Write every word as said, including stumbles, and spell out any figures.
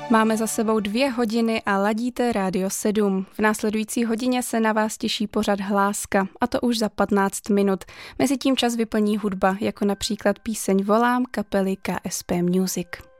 Máme za sebou dvě hodiny a ladíte Rádio sedm. V následující hodině se na vás těší pořad Hláska, a to už za patnáct minut. Mezitím čas vyplní hudba, jako například píseň Volám kapely K S P Music.